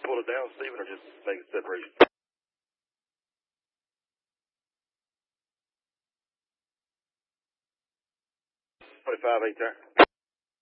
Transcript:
pull it down, Stephen, or just make a separation? 25 8 there.